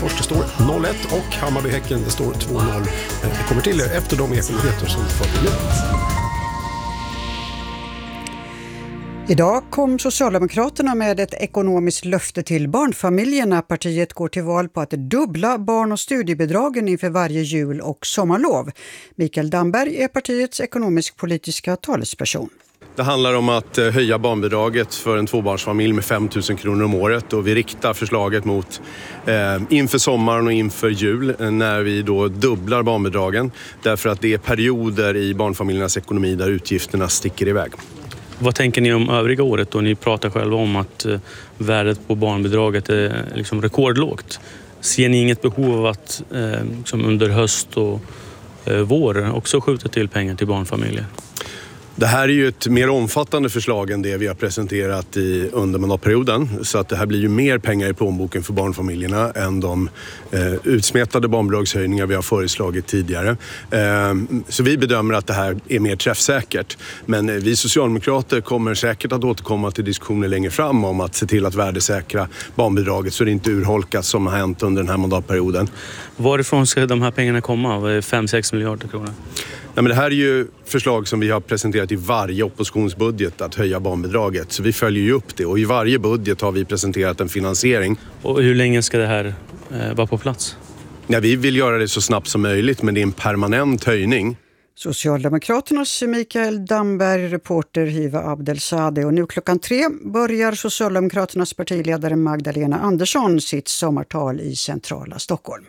Degerfors, det står 0-1 och Hammarby-Häcken, det står 2-0. Det kommer till er efter de ekonomigheter som följer nu. Idag kom Socialdemokraterna med ett ekonomiskt löfte till barnfamiljerna. Partiet går till val på att dubbla barn- och studiebidragen inför varje jul- och sommarlov. Mikael Damberg är partiets ekonomisk-politiska talesperson. Det handlar om att höja barnbidraget för en tvåbarnsfamilj med 5 000 kronor om året. Och vi riktar förslaget mot inför sommaren och inför jul när vi då dubblar barnbidragen. Därför att det är perioder i barnfamiljernas ekonomi där utgifterna sticker iväg. Vad tänker ni om övriga året då? Ni pratar själva om att värdet på barnbidraget är liksom rekordlågt. Ser ni inget behov av att liksom under höst och vår också skjuta till pengar till barnfamiljer? Det här är ju ett mer omfattande förslag än det vi har presenterat under mandatperioden. Så att det här blir ju mer pengar i plånboken för barnfamiljerna än de utsmetade barnbidragshöjningar vi har föreslagit tidigare. Så vi bedömer att det här är mer träffsäkert. Men vi socialdemokrater kommer säkert att återkomma till diskussioner längre fram om att se till att värdesäkra barnbidraget så det inte urholkas som har hänt under den här mandatperioden. Varifrån ska de här pengarna komma? 5-6 miljarder kronor? Nej, men det här är ju förslag som vi har presenterat i varje oppositionsbudget att höja barnbidraget. Så vi följer ju upp det och i varje budget har vi presenterat en finansiering. Och hur länge ska det här vara på plats? Ja, vi vill göra det så snabbt som möjligt men det är en permanent höjning. Socialdemokraternas Mikael Damberg, reporter Hiva Abdelsadeh. Och nu 3:00 börjar Socialdemokraternas partiledare Magdalena Andersson sitt sommartal i centrala Stockholm.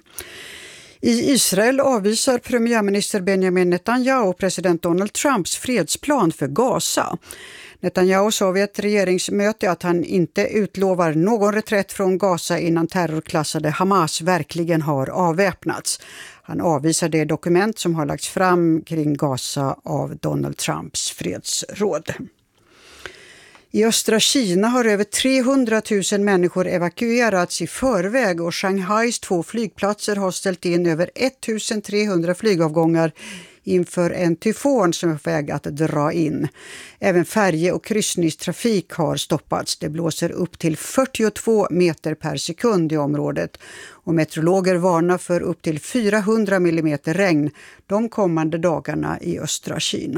I Israel avvisar premiärminister Benjamin Netanyahu och president Donald Trumps fredsplan för Gaza. Netanyahu sa vid ett regeringsmöte att han inte utlovar någon reträtt från Gaza innan terrorklassade Hamas verkligen har avväpnats. Han avvisar det dokument som har lagts fram kring Gaza av Donald Trumps fredsråd. I östra Kina har över 300 000 människor evakuerats i förväg och Shanghais 2 flygplatser har ställt in över 1300 flygavgångar inför en tyfon som är på väg att dra in. Även färje- och kryssningstrafik har stoppats. Det blåser upp till 42 meter per sekund i området och meteorologer varnar för upp till 400 millimeter regn de kommande dagarna i östra Kina.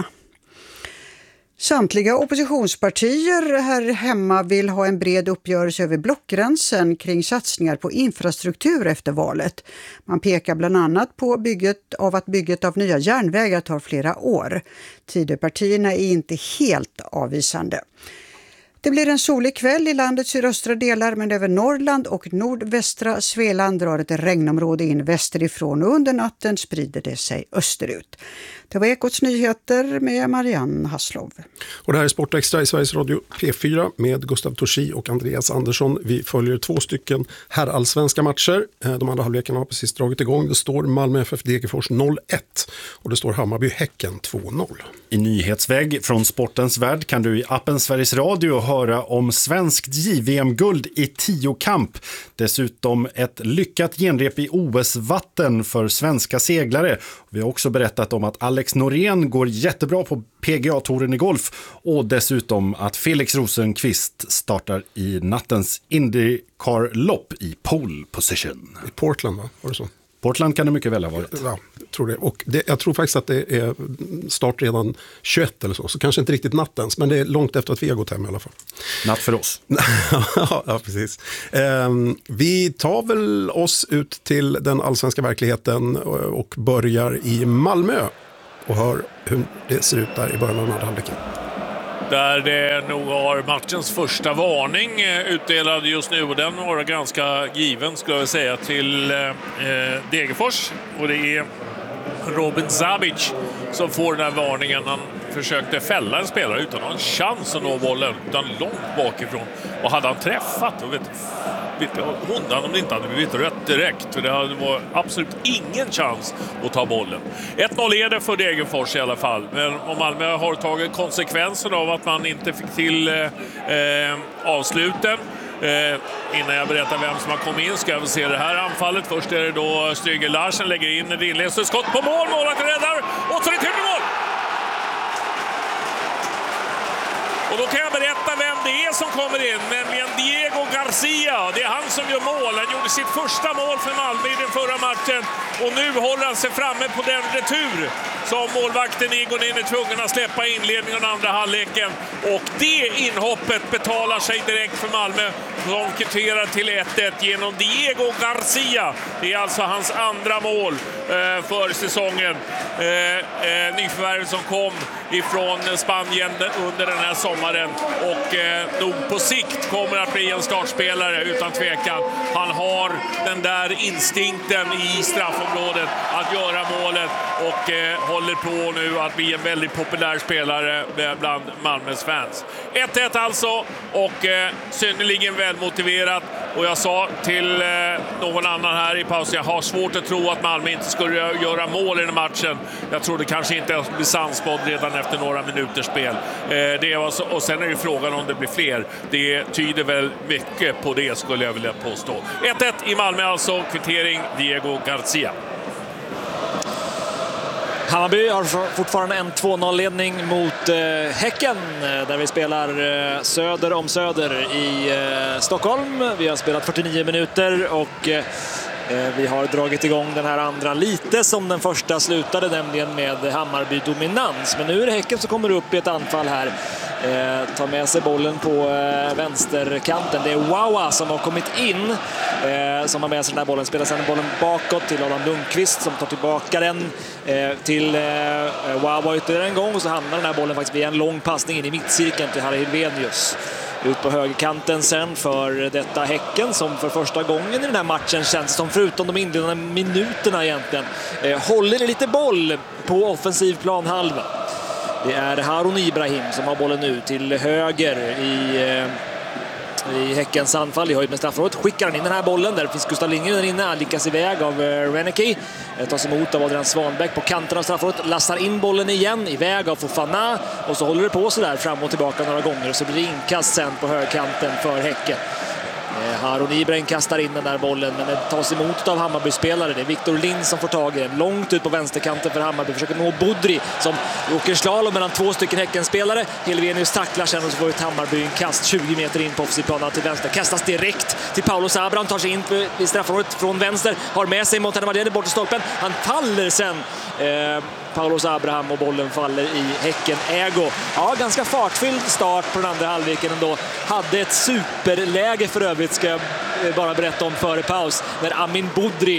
Samtliga oppositionspartier här hemma vill ha en bred uppgörelse över blockgränsen kring satsningar på infrastruktur efter valet. Man pekar bland annat på att bygget av nya järnvägar tar flera år. Tidöpartierna är inte helt avvisande. Det blir en solig kväll i landets sydöstra delar men över Norrland och nordvästra Svealand drar ett regnområde in västerifrån och under natten sprider det sig österut. Det var Ekots nyheter med Marianne Hasslov. Och det här är Sportextra i Sveriges Radio P4 med Gustav Torsi och Andreas Andersson. Vi följer 2 stycken herrallsvenska matcher. De andra halvlekarna har precis dragit igång. Det står Malmö FF Degerfors 0-1 och det står Hammarby-Häcken 2-0. I nyhetsväg från sportens värld kan du i appen Sveriges Radio höra om svenskt JVM-guld i 10-kamp. Dessutom ett lyckat genrep i OS-vatten för svenska seglare. Vi har också berättat om att Alex Norén går jättebra på PGA-touren i golf och dessutom att Felix Rosenqvist startar i nattens IndyCar-lopp i pole position. I Portland, va? Var det så? Portland kan det mycket väl ha varit. Ja, tror det. Och jag tror faktiskt att det är start redan 21 eller så kanske inte riktigt nattens, men det är långt efter att vi har gått hem i alla fall. Natt för oss. Ja, precis. Vi tar väl oss ut till den allsvenska verkligheten och börjar i Malmö och hör hur det ser ut där i början av den andra halvleken. Där det nog har matchens första varning utdelad just nu och den var ganska given skulle jag säga till Degerfors och det är Robin Zabic som får den här varningen. Han försökte fälla en spelare utan att ha en chans att nå bollen utan långt bakifrån och hade han träffat och vet hundan om det inte hade blivit rött direkt för det var absolut ingen chans att ta bollen. 1-0 är det för Degerfors i alla fall men om Malmö har tagit konsekvensen av att man inte fick till avsluten. Innan jag berättar vem som har kommit in ska jag se det här anfallet. Först är det då Stryger Larsen lägger in ett inledande skott på mål, målvakten räddar och så är det till mål! Och då kan jag berätta vem det är som kommer in, nämligen Diego Garcia. Det är han som gör mål. Han gjorde sitt första mål för Malmö i den förra matchen. Och nu håller han sig framme på den retur som målvakten Egonin är tvungen att släppa inledningen av andra halvleken. Och det inhoppet betalar sig direkt för Malmö. De kvitterar till 1-1 genom Diego Garcia. Det är alltså hans andra mål för säsongen. Nyförvärv som kom ifrån Spanien under den här sommaren och nog på sikt kommer att bli en startspelare utan tvekan. Han har den där instinkten i straffområdet att göra målet och håller på nu att bli en väldigt populär spelare bland Malmös fans. 1-1 alltså och synnerligen välmotiverat. Och jag sa till någon annan här i paus, jag har svårt att tro att Malmö inte skulle göra mål i den matchen. Jag trodde kanske inte att det blir sannspådd redan efter några minuters spel. Det var så, och sen är det frågan om det blir fler. Det tyder väl mycket på det, skulle jag vilja påstå. 1-1 i Malmö alltså, kvittering Diego Garcia. Hammarby har fortfarande en 2-0-ledning mot Häcken där vi spelar söder om Söder i Stockholm. Vi har spelat 49 minuter och vi har dragit igång den här andra lite som den första slutade, nämligen med Hammarby-dominans. Men nu är det Häcken som kommer upp i ett anfall här. Tar med sig bollen på vänsterkanten. Det är Wawa som har kommit in, som har med sig den här bollen. Spelar sedan bollen bakåt till Adam Lundqvist som tar tillbaka den till Wawa ytterligare en gång. Och så hamnar den här bollen faktiskt via en lång passning in i mittcirkeln till Harry Helvenius. Ut på högerkanten sen för detta Häcken som för första gången i den här matchen känns som, förutom de inledande minuterna egentligen, håller lite boll på offensiv planhalva. Det är Harun Ibrahim som har bollen nu till höger i Häckens anfall i höjd med straffområdet. Skickar han in den här bollen, där finns Gustav Lindgren där inne, han lyckas iväg av Reneke. Tas emot av Adrian Svanbäck på kanten av straffområdet, lastar in bollen igen, iväg av Fofana, och så håller det på så där fram och tillbaka några gånger och så blir det inkast sen på högerkanten för Häcken. Harun Ibrahim kastar in den där bollen, men den tas emot av Hammarby-spelare. Det är Victor Lind som får tag i den. Långt ut på vänsterkanten för Hammarby. Försöker nå Budri som åker slalom mellan två stycken Häcken-spelare. Helvenius tacklar sen och så får ett Hammarby en kast 20 meter in på offensivplanen till vänster. Kastas direkt till Paulus Abraham. Tar sig in i straffområdet från vänster. Har med sig Montana Madeleine bort i stolpen. Han faller sen. Paulus Abraham och bollen faller i Häcken-ägo. Ja, ganska fartfylld start på den andra halvleken ändå. Hade ett superläge för övrigt, ska jag bara berätta om före paus, när Amin Budri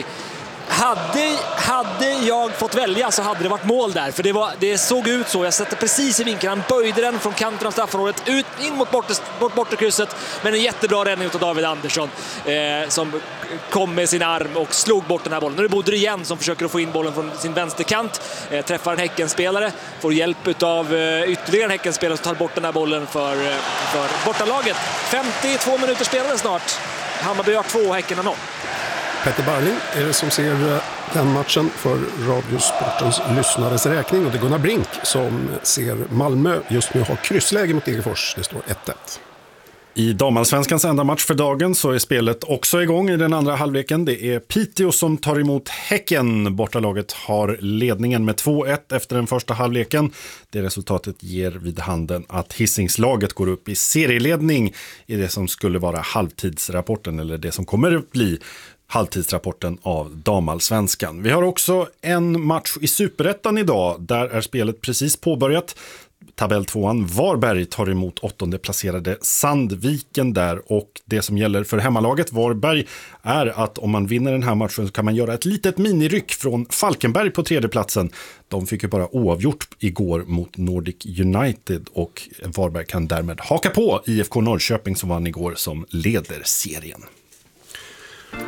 hade jag fått välja så hade det varit mål där, för det såg ut så. Jag sätter precis i vinkeln, han böjde den från kanten av straffområdet ut in mot bortakrysset, men en jättebra räddning av David Andersson som kom med sin arm och slog bort den här bollen. Nu är det Budri igen som försöker att få in bollen från sin vänsterkant, träffar en Häckenspelare, får hjälp av ytterligare en Häckenspelare som tar bort den här bollen för bortalaget. 52 minuter spelade snart. Hammarby har 2, Häcken har 0. Petter Barling är det som ser den matchen för Radiosportens lyssnares räkning, och det är Gunnar Brink som ser Malmö just nu ha kryssläge mot Degerfors. Det står 1-1. I damallsvenskans enda match för dagen så är spelet också igång i den andra halvleken. Det är Piteå som tar emot Häcken. Bortalaget har ledningen med 2-1 efter den första halvleken. Det resultatet ger vid handen att Hisingslaget går upp i serieledning i det som skulle vara halvtidsrapporten, eller det som kommer att bli halvtidsrapporten av damallsvenskan. Vi har också en match i Superettan idag. Där är spelet precis påbörjat. Tabelltvåan Varberg tar emot 8:e placerade Sandviken där, och det som gäller för hemmalaget Varberg är att om man vinner den här matchen så kan man göra ett litet miniryck från Falkenberg på 3:e platsen. De fick ju bara oavgjort igår mot Nordic United, och Varberg kan därmed haka på IFK Norrköping som vann igår som leder serien.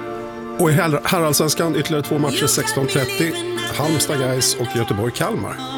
Och i herrallsvenskan ytterligare 2 matcher 16:30. Halmstad Gais och Göteborg Kalmar.